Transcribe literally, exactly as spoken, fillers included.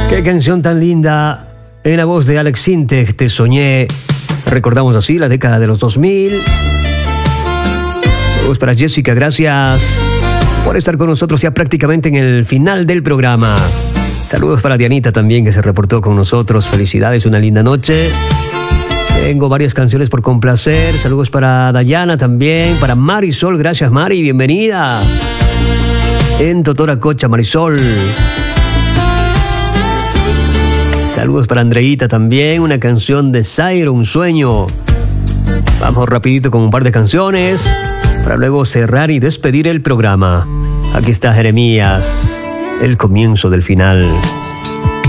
Qué canción tan linda. En la voz de Alex Sintek, Te Soñé. Recordamos así la década de los dos mil. Saludos para Jessica, gracias por estar con nosotros ya prácticamente en el final del programa. Saludos para Dianita también, que se reportó con nosotros. Felicidades, una linda noche. Tengo varias canciones por complacer. Saludos para Dayana también, para Marisol, gracias Mari, bienvenida. En Totoracocha, Marisol. Saludos para Andreita también, una canción de Zairo, Un Sueño. Vamos rapidito con un par de canciones para luego cerrar y despedir el programa. Aquí está Jeremías, el comienzo del final.